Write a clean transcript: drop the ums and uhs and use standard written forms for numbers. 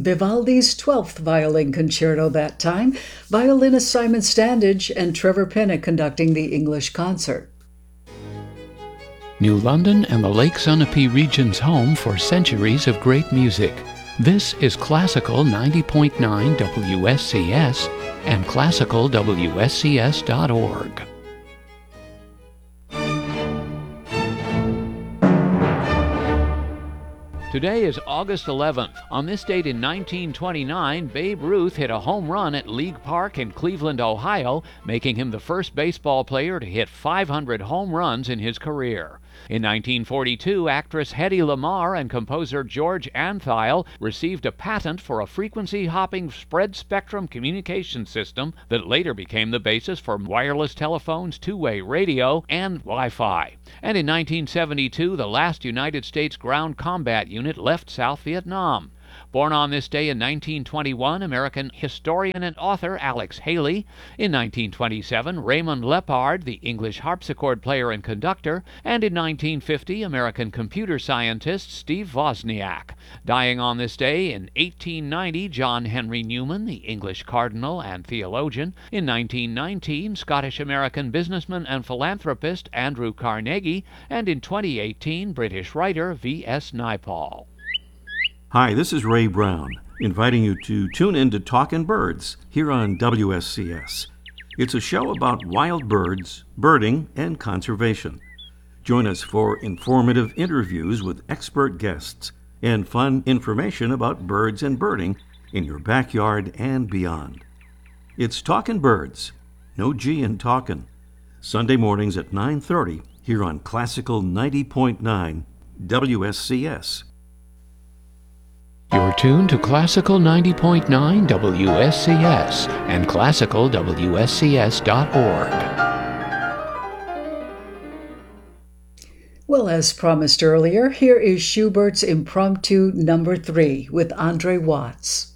Vivaldi's 12th Violin Concerto that time, violinist Simon Standage and Trevor Pinnock conducting the English concert. New London and the Lake Sunapee region's home for centuries of great music. This is Classical 90.9 WSCS and classicalwscs.org. Today is August 11th. On this date in 1929, Babe Ruth hit a home run at League Park in Cleveland, Ohio, making him the first baseball player to hit 500 home runs in his career. In 1942, actress Hedy Lamarr and composer George Antheil received a patent for a frequency-hopping spread-spectrum communication system that later became the basis for wireless telephones, two-way radio, and Wi-Fi. And in 1972, the last United States ground combat unit left South Vietnam. Born on this day in 1921, American historian and author Alex Haley. In 1927, Raymond Lepard, the English harpsichord player and conductor. And in 1950, American computer scientist Steve Wozniak. Dying on this day in 1890, John Henry Newman, the English cardinal and theologian. In 1919, Scottish-American businessman and philanthropist Andrew Carnegie. And in 2018, British writer V.S. Naipaul. Hi, this is Ray Brown, inviting you to tune in to Talkin' Birds here on WSCS. It's a show about wild birds, birding, and conservation. Join us for informative interviews with expert guests and fun information about birds and birding in your backyard and beyond. It's Talkin' Birds, no G in talkin', Sunday mornings at 9:30 here on Classical 90.9 WSCS. You're tuned to Classical 90.9 WSCS and classicalwscs.org. Well, as promised earlier, here is Schubert's Impromptu No. 3 with Andre Watts.